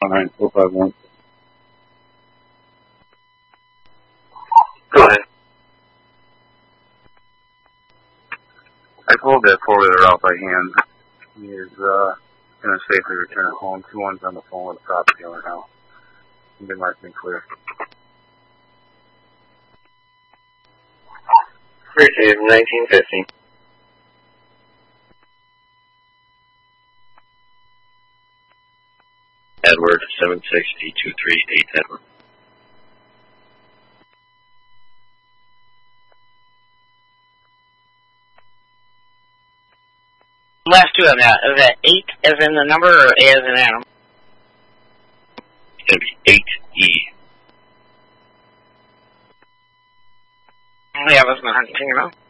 9451. Go ahead. I pulled that four-wheeler out by hand. He is going to safely return it home. 2-1's on the phone with the property owner now. They marked me clear. Received 1950. Edward 760-238 Edward. Last two of that. Is that 8 as in the number or A as in Adam? It's going to be 8E. Yeah, I was not hunting, you know.